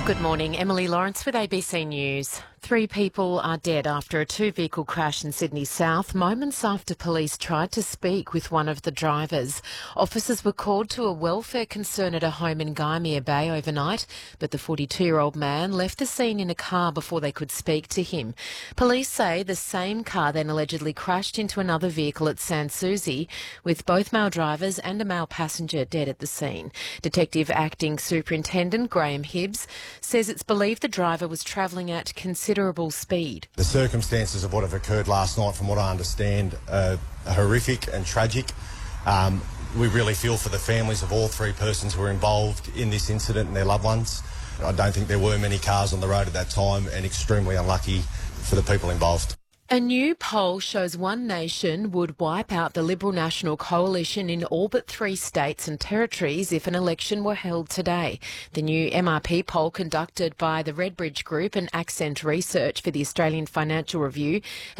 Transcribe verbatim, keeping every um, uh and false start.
Good morning, Emily Lawrence with A B C News. Three people are dead after a two-vehicle crash in Sydney South, moments after police tried to speak with one of the drivers. Officers were called to a welfare concern at a home in Gymea Bay overnight, but the forty-two-year-old man left the scene in a car before they could speak to him. Police say the same car then allegedly crashed into another vehicle at Sans Souci, with both male drivers and a male passenger dead at the scene. Detective Acting Superintendent Graham Hibbs says it's believed the driver was travelling at considerable speed. The circumstances of what have occurred last night, from what I understand, are horrific and tragic. Um, we really feel for the families of all three persons who were involved in this incident and their loved ones. I don't think there were many cars on the road at that time, and extremely unlucky for the people involved. A new poll shows One Nation would wipe out the Liberal National Coalition in all but three states and territories if an election were held today. The new M R P poll, conducted by the Redbridge Group and Accent Research for the Australian Financial Review,